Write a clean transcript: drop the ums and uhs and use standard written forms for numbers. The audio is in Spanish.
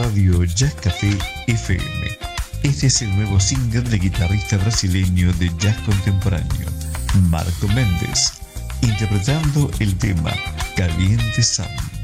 radio Jazz Café FM. Este es el nuevo single del guitarrista brasileño de jazz contemporáneo, Marco Méndez, interpretando el tema Caliente Sun.